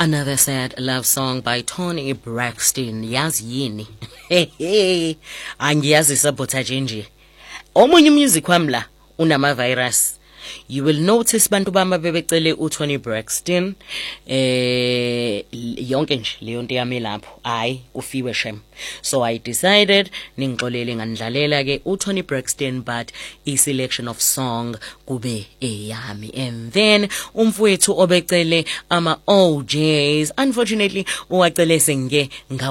Another sad love song by Toni Braxton. Yazi yini? Angiyazi sabotage nje. Omunye music wami la unama virus. You will notice bantu bama bebecele uToni Braxton yonke nje leyo nto yami lapho hayi ufiwe shem. So I decided ningixolele nganidlalela ke uToni Braxton but I selection of song kube eyami. And then umfowethu obecele ama OJs unfortunately uwacele sengike